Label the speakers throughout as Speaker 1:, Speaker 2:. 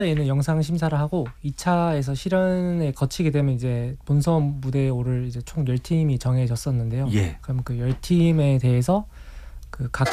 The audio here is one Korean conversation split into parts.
Speaker 1: 1차에는 영상 심사를 하고 2차에서 실현에 거치게 되면 이제 본선 무대에 오를 이제 총 10팀이 정해졌었는데요.
Speaker 2: 예.
Speaker 1: 그럼 그 10팀에 대해서 그 각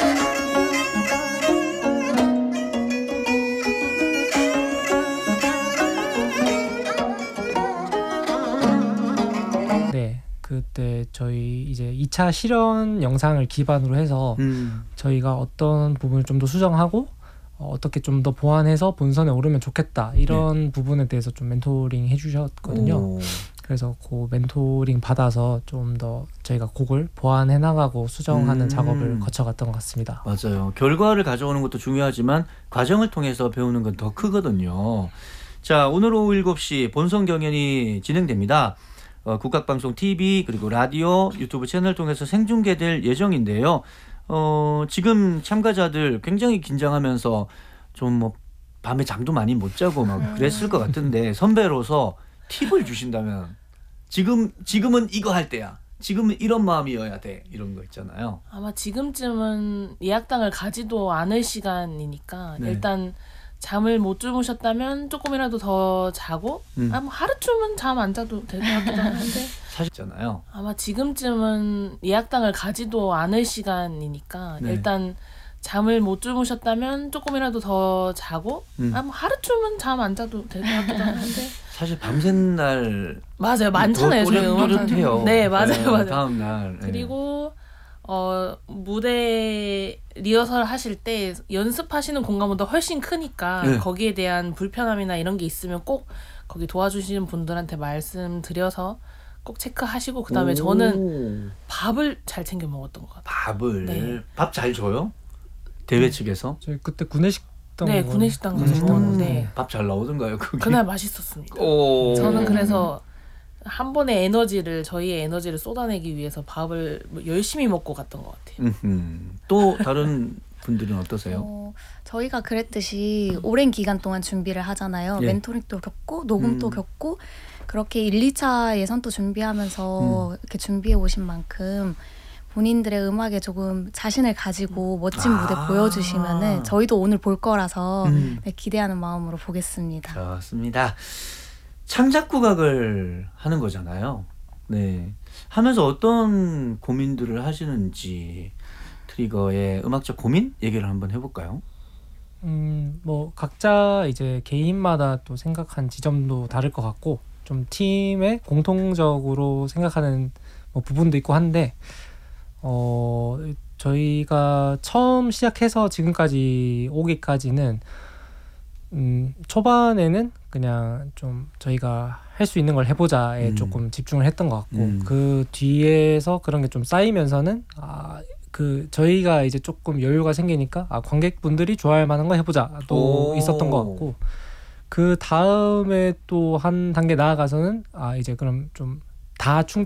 Speaker 1: 네. 그때 저희 이제 2차 실현 영상을 기반으로 해서 저희가 어떤 부분을 좀 더 수정하고 어떻게 좀 더 보완해서 본선에 오르면 좋겠다 이런 부분에 대해서 좀 멘토링 해주셨거든요.
Speaker 2: 오.
Speaker 1: 그래서 그 멘토링 받아서 좀 더 저희가 곡을 보완해 나가고 수정하는 작업을 거쳐갔던 것 같습니다.
Speaker 2: 맞아요. 결과를 가져오는 것도 중요하지만 과정을 통해서 배우는 건 더 크거든요. 자, 오늘 오후 7시 본선 경연이 진행됩니다. 국각방송 TV 그리고 라디오 유튜브 채널 통해서 생중계될 예정인데요. 지금 참가자들 굉장히 긴장하면서 좀 뭐 밤에 잠도 많이 못 자고 막 그랬을 것 같은데 선배로서 팁을 주신다면 지금은 이거 할 때야. 지금은 이런 마음이어야 돼. 이런 거 있잖아요.
Speaker 3: 아마 지금쯤은 예약당을 가지도 않을 시간이니까
Speaker 2: 네.
Speaker 3: 일단 잠을 못 주무셨다면 조금이라도 더 자고 뭐 하루쯤은 잠 안 자도 될 것 같기도 한데
Speaker 2: 사실 있잖아요.
Speaker 3: 아마 지금쯤은 예약당을 가지도 않을 시간이니까
Speaker 2: 네.
Speaker 3: 일단 잠을 못 주무셨다면 조금이라도 더 자고 뭐 하루쯤은 잠 안 자도 될 것 같기도 한데
Speaker 2: 사실 밤샌 날
Speaker 3: 맞아요. 많잖아요. 저희
Speaker 2: 또렷해요.
Speaker 3: 네, 맞아요. 맞아요.
Speaker 2: 다음 날.
Speaker 3: 그리고 무대 리허설 하실 때 연습하시는 공간보다 훨씬 크니까
Speaker 2: 네.
Speaker 3: 거기에 대한 불편함이나 이런 게 있으면 꼭 거기 도와주시는 분들한테 말씀드려서 꼭 체크하시고 그다음에 저는 밥을 잘 챙겨 먹었던 것 같아요.
Speaker 2: 밥을
Speaker 3: 네.
Speaker 2: 밥 잘 줘요? 대회 측에서?
Speaker 1: 저희 그때 구내식당
Speaker 3: 네, 구내식당 가서 먹었는데
Speaker 2: 밥 잘 나오던가요? 거기?
Speaker 3: 그날 맛있었습니다.
Speaker 2: 오.
Speaker 3: 저는 그래서 한 번의 에너지를 저희의 에너지를 쏟아내기 위해서 밥을 열심히 먹고 갔던 것 같아요.
Speaker 2: 또 다른 분들은 어떠세요?
Speaker 4: 저희가 그랬듯이 오랜 기간 동안 준비를 하잖아요.
Speaker 2: 예.
Speaker 4: 멘토링도 겪고 녹음도 겪고 그렇게 1, 2차 예선도 준비하면서 이렇게 준비해 오신 만큼 본인들의 음악에 조금 자신을 가지고 멋진 무대 보여주시면은 저희도 오늘 볼 거라서 네, 기대하는 마음으로 보겠습니다.
Speaker 2: 좋습니다. 창작국악을 하는 거잖아요. 네. 하면서 어떤 고민들을 하시는지 트리거의 음악적 고민 얘기를 한번 해볼까요?
Speaker 1: 뭐 각자 이제 개인마다 또 생각한 지점도 다를 것 같고 좀 팀의 공통적으로 생각하는 뭐 부분도 있고 한데 저희가 처음 시작해서 지금까지 오기까지는 초반에는 그냥 좀 저희가 할 수 있는 걸 해보자에 조금 집중을 했던 것 같고 그 뒤에서 그런 게 좀 쌓이면서는 그 저희가 이제 조금 여유가 생기니까 관객분들이 좋아할 만한 거 해보자도 있었던 것 같고 그 다음에 또 한 단계 나아가서는 이제 그럼 좀 다 충족